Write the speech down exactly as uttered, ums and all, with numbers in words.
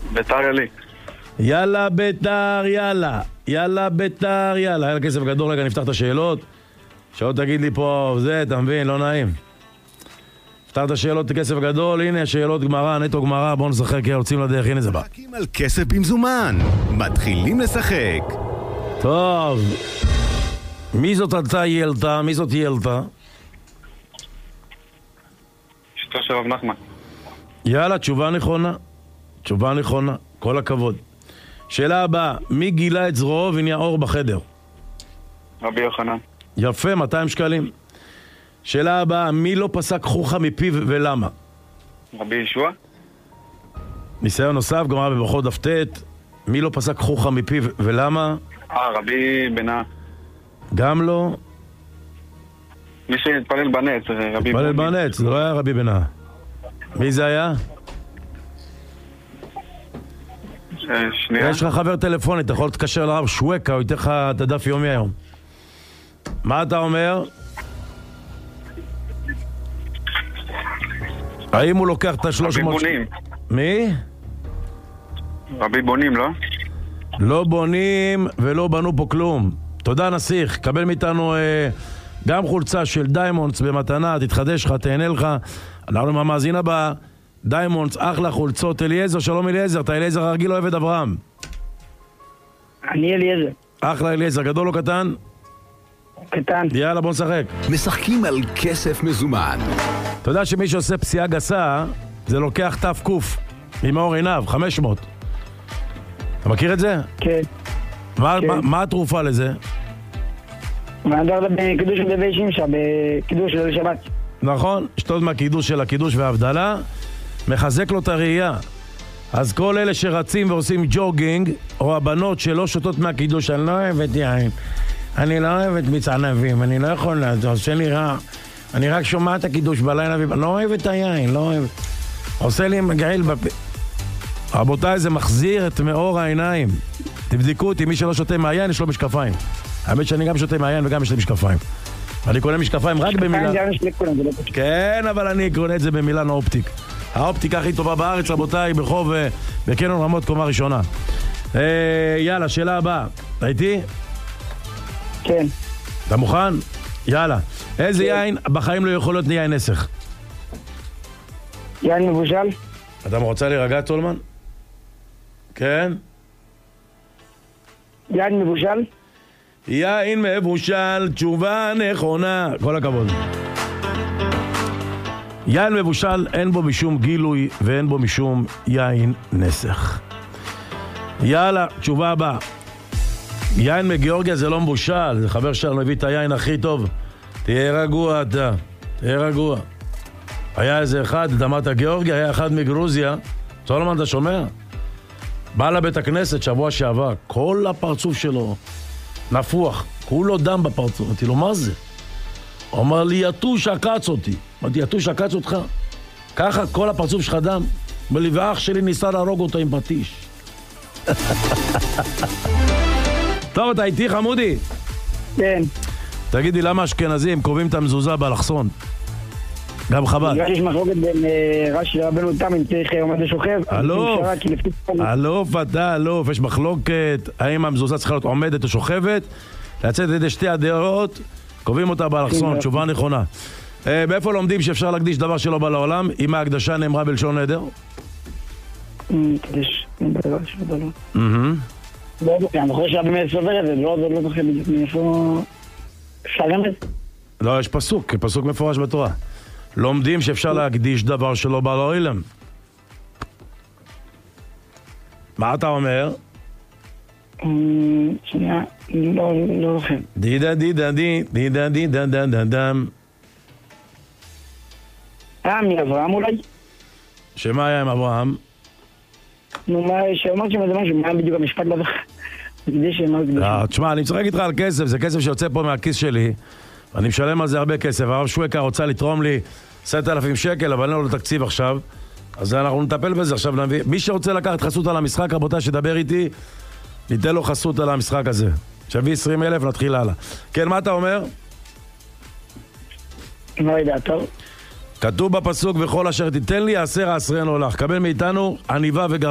ביתר עלי. יאללה ביתר, יאללה. יאללה ביתר, יאללה. היה כסף גדול, רגע נפתח את השאלות. שעוד תגיד לי פה, זה, אתה מבין, לא נעים. נפתח את השאלות, כסף גדול, הנה השאלות גמרא, נטו גמרא, בואו נשחק, יוצאים לדרך, הנה זה בא. משחקים על כסף במזומן. מתחילים לשחק. טוב. מי זאת אתה ילתה? מי זאת ילתה? אשתו של רב נחמן. יאללה, תשובה נכונה. תשובה נכונה, כל הכבוד. שאלה הבאה, מי גילה את זרועו ונהיה אור בחדר? רבי יוחנן. יפה, מאתיים שקלים. שאלה הבאה, מי לא פסק חוכה מפיו ולמה? רבי ישוע. ניסיון נוסף, גמרא בברכות דף ט', מי לא פסק חוכה מפיו ולמה? אה, רבי בנה. גם לא. מי שהתפלל בנץ, רבי התפלל בנץ, זה לא היה רבי בנה. מי זה היה? שנייה. יש לך חבר טלפוני, אתה יכול להתקשר לרב שווקה, הוא ייתן לך את הדף יומי היום. מה אתה אומר? האם הוא לוקח את ה-שלוש מאות... רבי בונים. מי? רבי בונים, לא? לא בונים ולא בנו פה כלום. תודה נסיך, קבל מאיתנו אה, גם חולצה של דיימונדס במתנה, תתחדש לך, תהנה לך. אנחנו מהמאזין הבא, דיימונדס, אחלה חולצות. אליעזר, שלום אליעזר, אתה אליעזר הרגיל או עבד אברהם? אני אליעזר. אחלה אליעזר, גדול או קטן? קטן. יאללה, בוא נשחק. משחקים על כסף מזומן. אתה יודע שמי שעושה פסיעה גסה, זה לוקח תף קוף ממאור עיניו, חמש מאות. אתה מכיר את זה? כן. מה, כן. מה, מה התרופה לזה? מעדר בקידוש של דבי שמשה, בקידוש של שבת. נכון, שתות מהקידוש של הקידוש וההבדלה, מחזק לו את הראייה. אז כל אלה שרצים ועושים ג'וגינג, או הבנות שלא שותות מהקידוש, אני לא אוהבת יין, אני לא אוהבת מיץ ענבים, אני לא יכול, זה עושה לי רע. אני רק שומע את הקידוש בלילה, אני לא אוהב את היין, לא אוהב. עושה לי מגעיל בפה. רבותיי, זה מחזיר את מאור העיניים. תבדקו אותי, מי שלא שותה מהיין, יש לו משקפיים. האמת שאני גם שותה מהיין וגם יש לי משקפיים. אני קונה משקפיים רק במילה... כן, אבל אני קונה את זה במילן האופטיק. האופטיקה הכי טובה בארץ, רבותיי, ברחוב, בקניון רמות קומה ראשונה. יאללה, שאלה הבאה. הייתי? כן. אתה מוכן? יאללה. איזה יין בחיים לא יכול להיות יין נסך? יין מבושל? אתה רוצה להירגע, טולמן? כן? יין מבושל? יין מבושל, תשובה נכונה. כל הכבוד. יין מבושל אין בו משום גילוי ואין בו משום יין נסך. יאללה, תשובה הבאה. יין מגיאורגיה זה לא מבושל, זה חבר שלנו הביא את היין הכי טוב. תהיה רגוע אתה, תהיה רגוע. היה איזה אחד, אתה אמרת גיאורגיה, היה אחד מגרוזיה. סולומון, אתה שומע? בא לבית הכנסת שבוע שעבר, כל הפרצוף שלו נפוח, כולו דם בפרצוף. אמרתי לו, מה זה? הוא אמר לי, יתוש עקץ אותי. אמרתי, יתוש עקץ אותך? ככה כל הפרצוף שלך דם? אמר לי, ואח שלי ניסה להרוג אותו עם פטיש. טוב, אתה איתי חמודי? כן. תגידי, למה אשכנזים קובעים את המזוזה באלכסון? גם חב"ד. בגלל שיש מחלוקת בין רש"י לרבנו תם, אם צריך עומד לשוכב. אלוף, אלוף, אתה אלוף, יש מחלוקת, האם המזוזה צריכה להיות עומדת או שוכבת? לצאת ידי שתי הדעות, קובעים אותה באלכסון, תשובה נכונה. באיפה לומדים שאפשר להקדיש דבר שלא בא לעולם? אם ההקדשה נאמרה בלשון נדר? קדיש, נדבר שלא בא לעולם. לא יודע, אני חושב שהרבה מאוד סובר את זה, לא זוכר בדיוק מאיפה... אפשר גם את זה? לא, יש פסוק, פסוק מפורש בתורה. לומדים שאפשר להקדיש דבר שלא בא לעולם. מה אתה אומר? שנייה, לא זוכר. דידה דידה די, דידה דידה דה דם. אה, מאברהם אולי? שמה היה עם אברהם? נו, מה, שאומרת שם איזה משהו, מה בדיוק המשפט לא זוכר? תשמע, אני משחק איתך על כסף, זה כסף שיוצא פה מהכיס שלי, ואני משלם על זה הרבה כסף. הרב שווקה רוצה לתרום לי עשרת אלפים שקל, אבל אין לו תקציב עכשיו, אז אנחנו נטפל בזה עכשיו. נביא. מי שרוצה לקחת חסות על המשחק, רבותיי, שדבר איתי, ניתן לו חסות על המשחק הזה. שווה עשרים אלף, נתחיל הלאה. כן, מה אתה אומר? לא יודע, טוב. כתוב בפסוק, וכל אשר תיתן לי, עשר עשרנו לך. קבל מאיתנו עניבה וגר...